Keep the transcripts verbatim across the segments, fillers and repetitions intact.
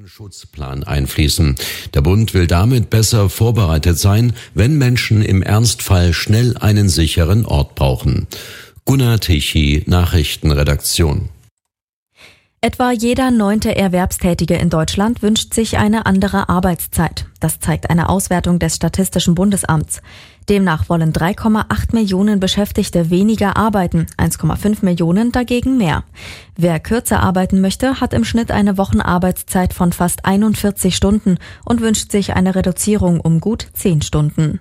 Schutzplan einfließen. Der Bund will damit besser vorbereitet sein, wenn Menschen im Ernstfall schnell einen sicheren Ort brauchen. Gunnar Tichy, Nachrichtenredaktion. Etwa jeder neunte Erwerbstätige in Deutschland wünscht sich eine andere Arbeitszeit. Das zeigt eine Auswertung des Statistischen Bundesamts. Demnach wollen drei Komma acht Millionen Beschäftigte weniger arbeiten, eins Komma fünf Millionen dagegen mehr. Wer kürzer arbeiten möchte, hat im Schnitt eine Wochenarbeitszeit von fast einundvierzig Stunden und wünscht sich eine Reduzierung um gut zehn Stunden.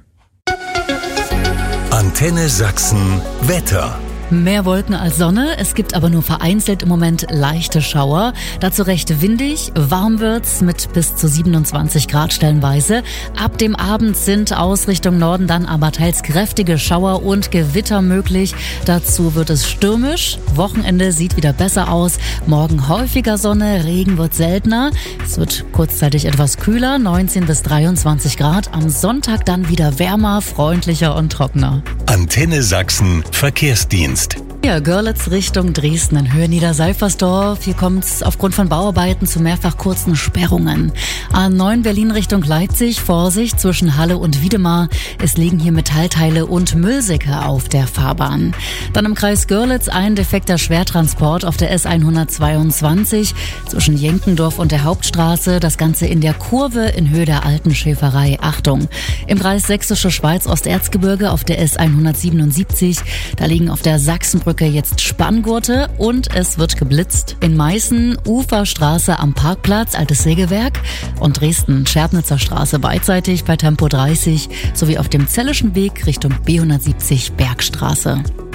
Antenne Sachsen Wetter. Mehr Wolken als Sonne, es gibt aber nur vereinzelt im Moment leichte Schauer. Dazu recht windig, warm wird's mit bis zu siebenundzwanzig Grad stellenweise. Ab dem Abend sind aus Richtung Norden dann aber teils kräftige Schauer und Gewitter möglich. Dazu wird es stürmisch. Wochenende sieht wieder besser aus. Morgen häufiger Sonne, Regen wird seltener. Es wird kurzzeitig etwas kühler, neunzehn bis dreiundzwanzig Grad. Am Sonntag dann wieder wärmer, freundlicher und trockener. Antenne Sachsen Verkehrsdienst. Ja, Görlitz Richtung Dresden in Höhe Niederseifersdorf. Hier kommt es aufgrund von Bauarbeiten zu mehrfach kurzen Sperrungen. A neun Berlin Richtung Leipzig, Vorsicht zwischen Halle und Wiedemar. Es liegen hier Metallteile und Müllsäcke auf der Fahrbahn. Dann im Kreis Görlitz ein defekter Schwertransport auf der S hundertzweiundzwanzig zwischen Jenkendorf und der Hauptstraße. Das Ganze in der Kurve in Höhe der alten Schäferei. Achtung! Im Kreis Sächsische Schweiz Osterzgebirge auf der S hundertsiebenundsiebzig. Da liegen auf der Sachsenbrücke jetzt Spanngurte und es wird geblitzt. In Meißen Uferstraße am Parkplatz, Altes Sägewerk und Dresden Scherdnitzer Straße beidseitig bei Tempo dreißig sowie auf dem Zellischen Weg Richtung B hundertsiebzig Bergstraße.